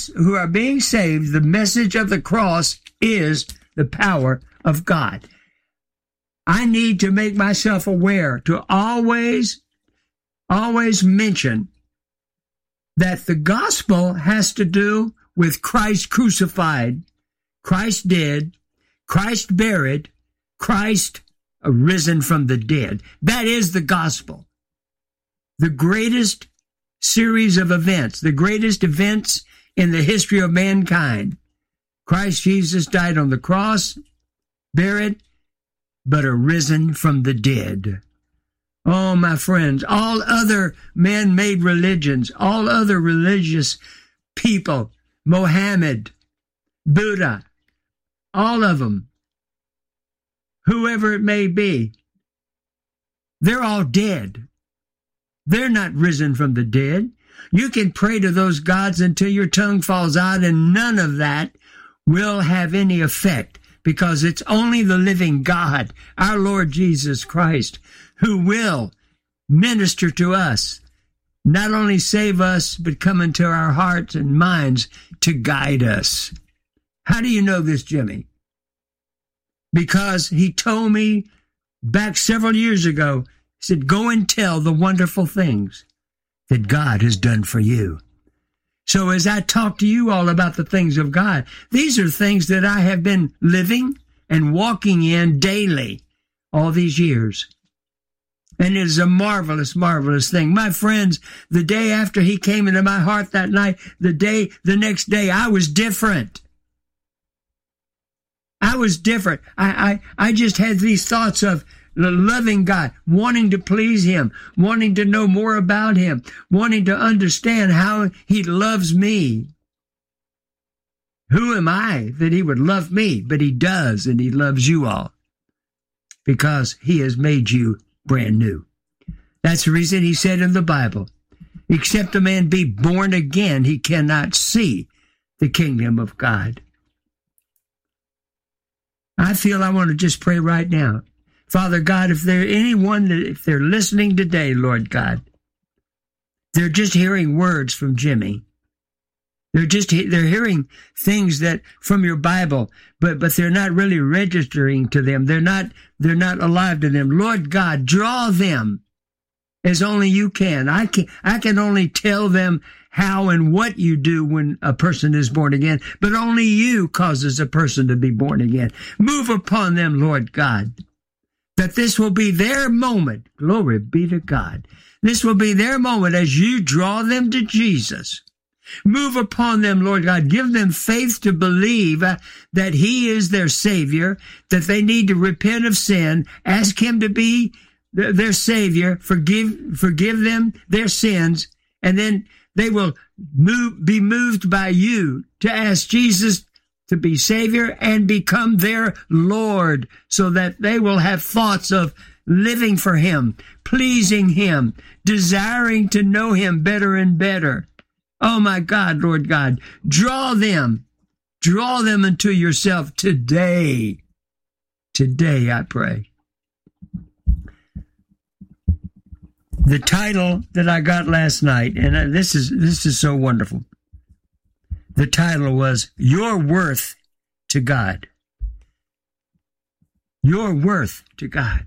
who are being saved, the message of the cross is the power of God. I need to make myself aware to always mention that the gospel has to do with Christ crucified, Christ dead, Christ buried, Christ risen from the dead. That is the gospel. The greatest series of events, the greatest events in the history of mankind. Christ Jesus died on the cross, buried, but arisen from the dead. Oh, my friends, all other man-made religions, all other religious people, Mohammed, Buddha, all of them, whoever it may be, they're all dead. They're not risen from the dead. You can pray to those gods until your tongue falls out, and none of that will have any effect, because it's only the living God, our Lord Jesus Christ, who will minister to us, not only save us, but come into our hearts and minds to guide us. How do you know this, Jimmy? Because he told me back several years ago, he said, go and tell the wonderful things that God has done for you. So as I talk to you all about the things of God, these are things that I have been living and walking in daily all these years. And it is a marvelous, marvelous thing. My friends, the day after he came into my heart that night, the next day, I was different. I was different. I just had these thoughts of loving God, wanting to please him, wanting to know more about him, wanting to understand how he loves me. Who am I that he would love me? But he does, and he loves you all because he has made you brand new. That's the reason he said in the Bible, except a man be born again, he cannot see the kingdom of God. I feel I want to just pray right now. Father God, if they're listening today, Lord God, they're just hearing words from Jimmy. They're hearing things that from your Bible, but they're not really registering to them. They're not alive to them. Lord God, draw them as only you can. I can only tell them how and what you do when a person is born again, but only you causes a person to be born again. Move upon them, Lord God, that this will be their moment. Glory be to God. This will be their moment as you draw them to Jesus. Move upon them, Lord God. Give them faith to believe that he is their Savior, that they need to repent of sin, ask him to be their Savior, forgive them their sins, and then they will be moved by you to ask Jesus to be Savior and become their Lord, so that they will have thoughts of living for him, pleasing him, desiring to know him better and better. Oh my God, Lord God, draw them unto yourself today. Today, I pray. The title that I got last night, and this is so wonderful. The title was Your Worth to God. Your worth to God.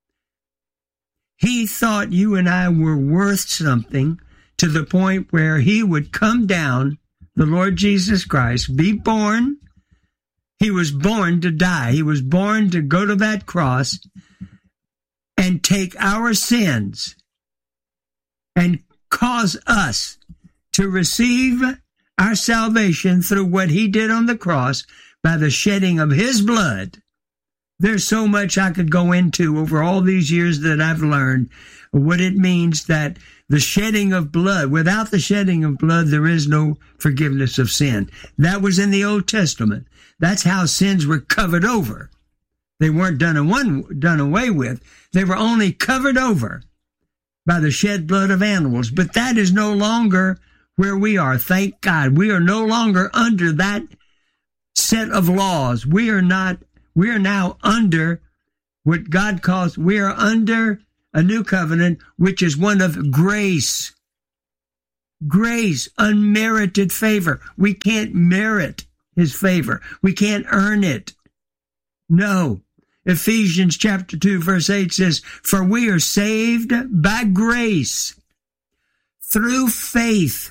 He thought you and I were worth something, to the point where he would come down, the Lord Jesus Christ, be born. He was born to die. He was born to go to that cross and take our sins and cause us to receive our salvation through what he did on the cross by the shedding of his blood. There's so much I could go into over all these years that I've learned what it means that the shedding of blood, without the shedding of blood, there is no forgiveness of sin. That was in the Old Testament. That's how sins were covered over. They weren't done away with. They were only covered over by the shed blood of animals. But that is no longer where we are. Thank God. We are no longer under that set of laws. We are now under what God calls, we are under a new covenant, which is one of grace. grace, unmerited favor. We can't merit his favor. We can't earn it. No. Ephesians chapter 2 verse 8 says, "For we are saved by grace through faith,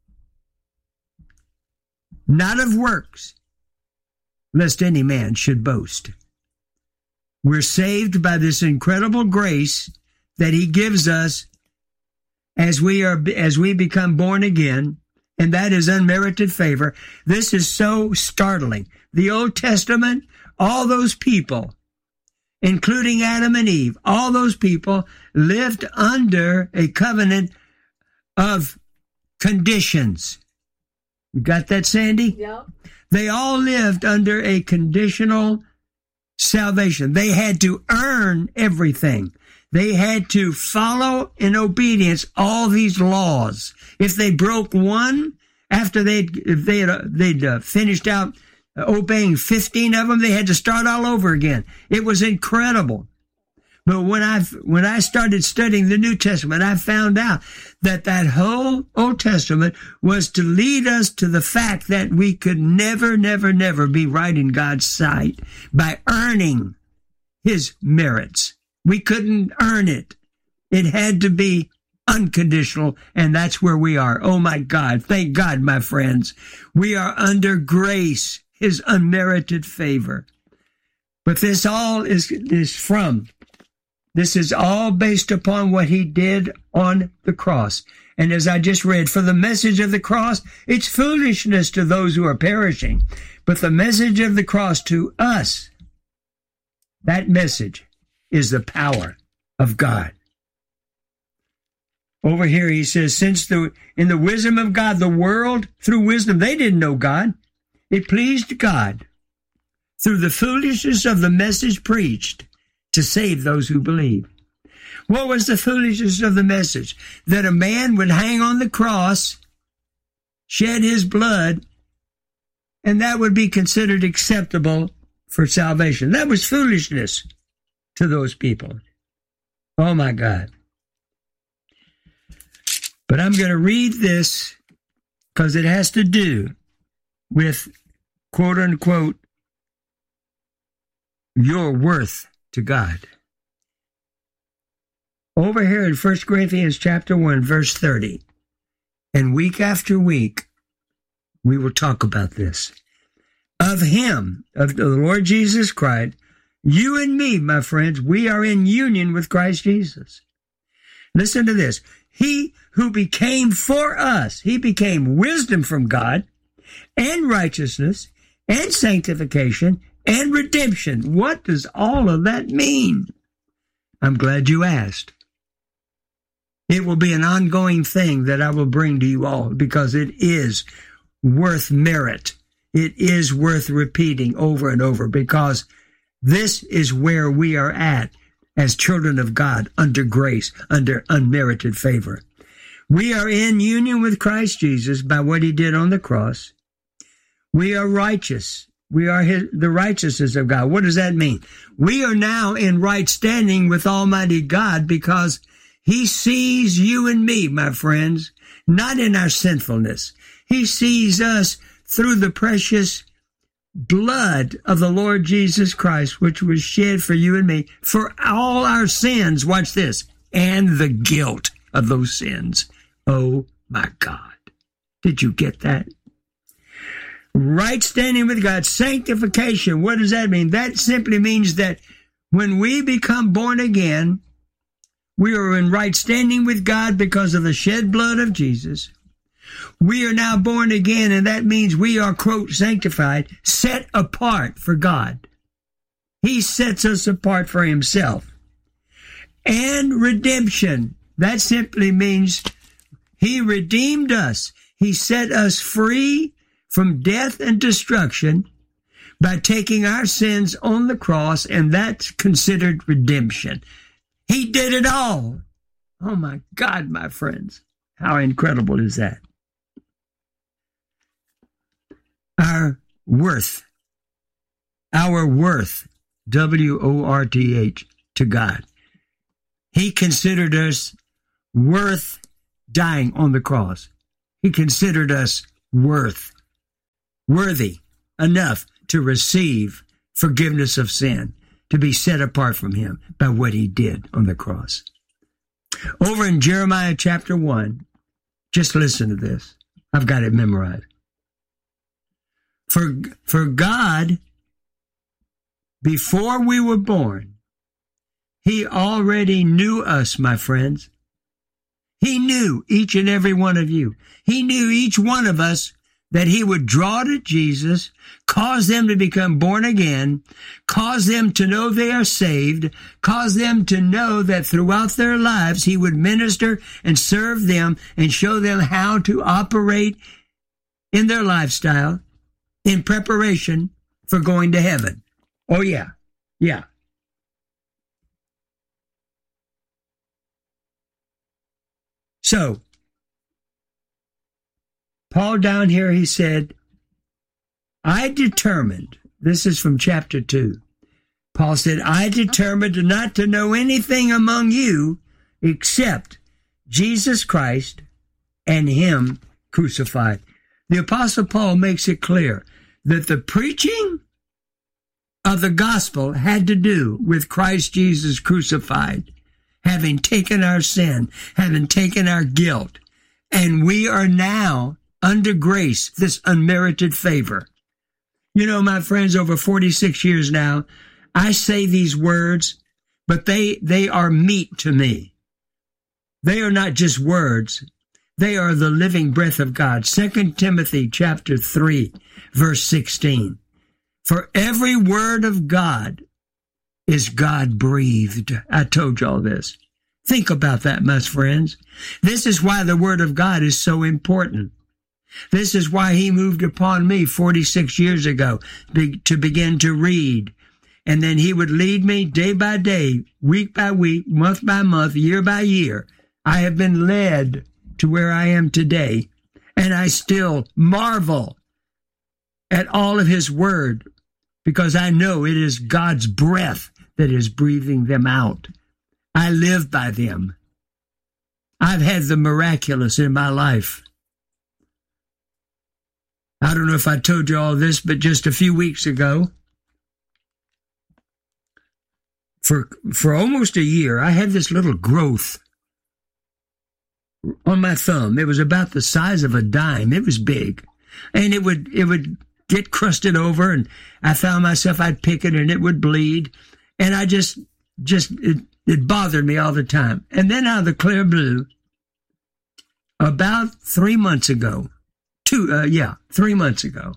not of works, lest any man should boast." We're saved by this incredible grace that he gives us as we become born again, and that is unmerited favor. This is so startling. The Old Testament, all those people, including Adam and Eve, all those people lived under a covenant of conditions. You got that, Sandy? Yep. They all lived under a conditional salvation. They had to earn everything. They had to follow in obedience all these laws. If they broke one, after they'd finished out obeying 15 of them, they had to start all over again. It was incredible. But when I started studying the New Testament, I found out that whole Old Testament was to lead us to the fact that we could never, never, never be right in God's sight by earning his merits. We couldn't earn it. It had to be unconditional, and that's where we are. Oh my God. Thank God, my friends. We are under grace, his unmerited favor. But this all is all based upon what he did on the cross. And as I just read, for the message of the cross, it's foolishness to those who are perishing. But the message of the cross to us, that message is the power of God. Over here he says, in the wisdom of God, the world, through wisdom, they didn't know God. It pleased God through the foolishness of the message preached to save those who believe. What was the foolishness of the message? That a man would hang on the cross, shed his blood, and that would be considered acceptable for salvation. That was foolishness to those people. Oh my God. But I'm going to read this because it has to do with, quote unquote, your worth to God. Over here in 1 Corinthians chapter 1, verse 30, and week after week, we will talk about this. Of him, of the Lord Jesus Christ, you and me, my friends, we are in union with Christ Jesus. Listen to this. He who became for us, he became wisdom from God and righteousness and sanctification and redemption. What does all of that mean? I'm glad you asked. It will be an ongoing thing that I will bring to you all because it is worth merit. It is worth repeating over and over because this is where we are at as children of God under grace, under unmerited favor. We are in union with Christ Jesus by what he did on the cross. We are righteous. We are the righteousness of God. What does that mean? We are now in right standing with Almighty God because he sees you and me, my friends, not in our sinfulness. He sees us through the precious blood of the Lord Jesus Christ, which was shed for you and me, for all our sins, watch this, and the guilt of those sins. Oh my God. Did you get that? Right standing with God, sanctification, what does that mean? That simply means that when we become born again, we are in right standing with God because of the shed blood of Jesus. We are now born again, and that means we are, quote, sanctified, set apart for God. He sets us apart for himself. And redemption, that simply means he redeemed us. He set us free from death and destruction by taking our sins on the cross, and that's considered redemption. He did it all. Oh my God, my friends. How incredible is that? Our worth, W-O-R-T-H, to God. He considered us worth dying on the cross. He considered us worthy enough to receive forgiveness of sin, to be set apart from him by what he did on the cross. Over in Jeremiah chapter 1, just listen to this. I've got it memorized. For God, before we were born, he already knew us, my friends. He knew each and every one of you. He knew each one of us that he would draw to Jesus, cause them to become born again, cause them to know they are saved, cause them to know that throughout their lives he would minister and serve them and show them how to operate in their lifestyle in preparation for going to heaven. Oh, yeah. Yeah. So, Paul down here, he said, I determined, this is from chapter 2. Paul said, I determined not to know anything among you except Jesus Christ and him crucified. The Apostle Paul makes it clear that the preaching of the gospel had to do with Christ Jesus crucified, having taken our sin, having taken our guilt, and we are now under grace, this unmerited favor. You know, my friends, over 46 years now, I say these words, but they are meat to me. They are not just words. They are the living breath of God. 2 Timothy chapter 3, verse 16. For every word of God is God-breathed. I told you all this. Think about that, my friends. This is why the word of God is so important. This is why he moved upon me 46 years ago to begin to read. And then he would lead me day by day, week by week, month by month, year by year. I have been led to where I am today, and I still marvel at all of his word because I know it is God's breath that is breathing them out. I live by them. I've had the miraculous in my life. I don't know if I told you all this, but just a few weeks ago, for almost a year, I had this little growth on my thumb. It was about the size of a dime. It was big. And it would get crusted over, and I found myself, I'd pick it and it would bleed. And I it bothered me all the time. And then out of the clear blue, about 3 months ago, 3 months ago,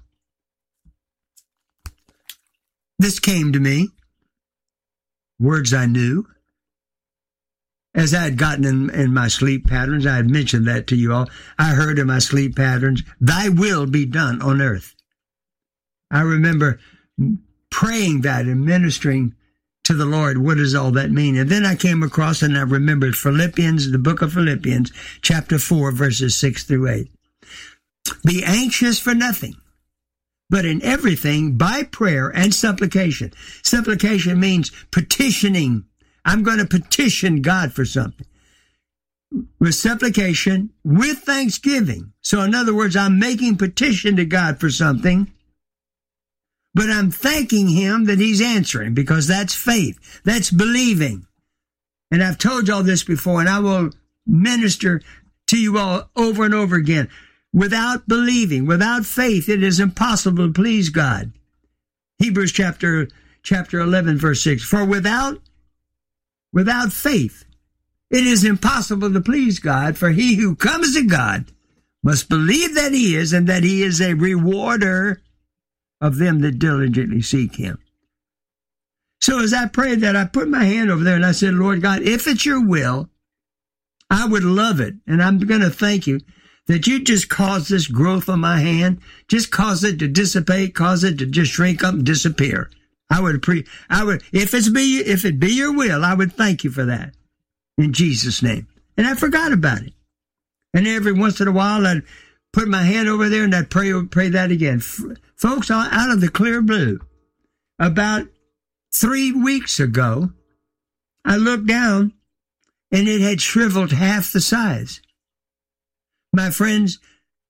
this came to me, words I knew. As I had gotten in my sleep patterns, I had mentioned that to you all. I heard in my sleep patterns, thy will be done on earth. I remember praying that and ministering to the Lord. What does all that mean? And then I came across and I remembered Philippians, the book of Philippians, chapter 4, verses 6 through 8. Be anxious for nothing, but in everything by prayer and supplication. Supplication means petitioning. I'm going to petition God for something. With supplication, with thanksgiving. So in other words, I'm making petition to God for something, but I'm thanking him that he's answering, because that's faith. That's believing. And I've told you all this before, and I will minister to you all over and over again. Without believing, without faith, it is impossible to please God. Hebrews chapter 11, verse 6. For without faith, it is impossible to please God, for he who comes to God must believe that he is, and that he is a rewarder of them that diligently seek him. So as I prayed that, I put my hand over there and I said, Lord God, if it's your will, I would love it. And I'm going to thank you that you just cause this growth on my hand, just cause it to dissipate, cause it to just shrink up and disappear. If it be your will, I would thank you for that in Jesus' name. And I forgot about it. And every once in a while, I'd put my hand over there and I'd pray that again. Folks, out of the clear blue, about 3 weeks ago, I looked down and it had shriveled half the size. My friends,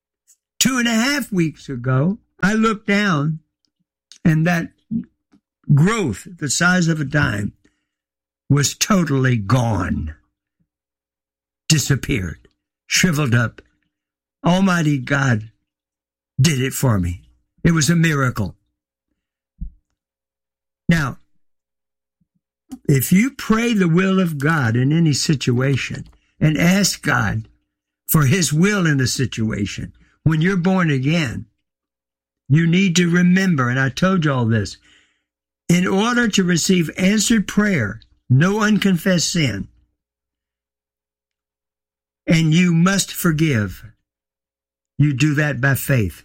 2.5 weeks ago, I looked down and that growth, the size of a dime, was totally gone, disappeared, shriveled up. Almighty God did it for me. It was a miracle. Now, if you pray the will of God in any situation and ask God for his will in the situation, when you're born again, you need to remember, and I told you all this, in order to receive answered prayer, no unconfessed sin, and you must forgive. You do that by faith.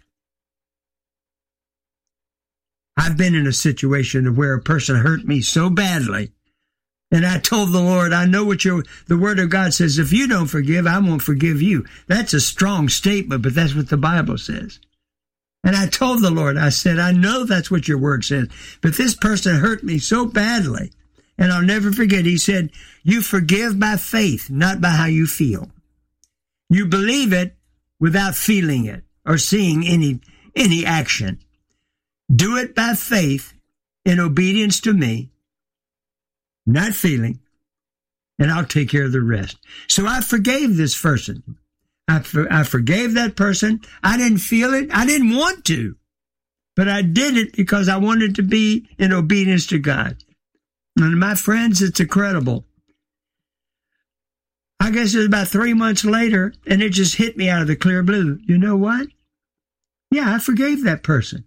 I've been in a situation where a person hurt me so badly, and I told the Lord, I know what the Word of God says. If you don't forgive, I won't forgive you. That's a strong statement, but that's what the Bible says. And I told the Lord, I said, I know that's what your Word says, but this person hurt me so badly, and I'll never forget. He said, you forgive by faith, not by how you feel. You believe it without feeling it or seeing any action. Do it by faith in obedience to me, not feeling, and I'll take care of the rest. So I forgave this person. I forgave that person. I didn't feel it. I didn't want to, but I did it because I wanted to be in obedience to God. And my friends, it's incredible. I guess it was about 3 months later, and it just hit me out of the clear blue. You know what? Yeah, I forgave that person.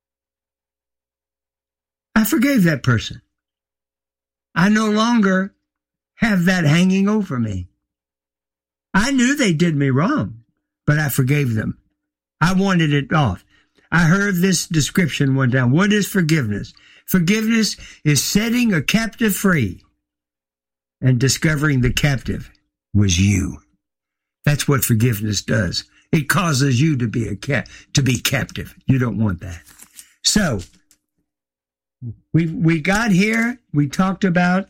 I forgave that person. I no longer have that hanging over me. I knew they did me wrong, but I forgave them. I wanted it off. I heard this description one time. What is forgiveness? Forgiveness is setting a captive free and discovering the captive was you. That's what forgiveness does. It causes you to be captive. You don't want that. So, we got here. We talked about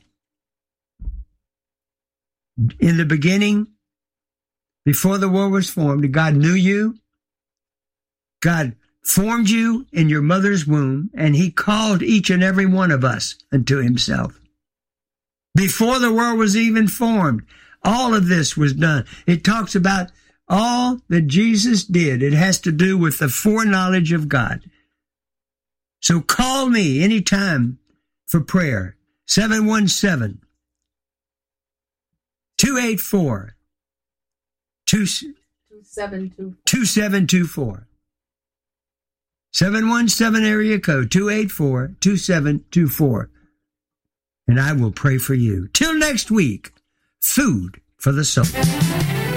in the beginning, before the world was formed, God knew you. God formed you in your mother's womb, and he called each and every one of us unto himself. Before the world was even formed, all of this was done. It talks about all that Jesus did. It has to do with the foreknowledge of God. So call me anytime for prayer. 717-284-2724. 717 area code 284-2724. And I will pray for you. Till next week, food for the soul.